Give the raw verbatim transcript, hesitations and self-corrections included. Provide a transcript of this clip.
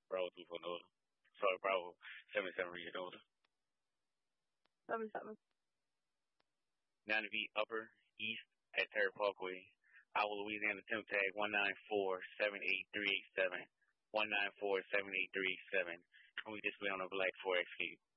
Bravo two four Nola. Sorry, Bravo seven seven Regis Nola. Seven seven. Nine V Upper East at Terry Parkway. Our Louisiana temp tag one nine four seven eight three eight seven. One nine four seven eight three eight seven. And we just went on a black four X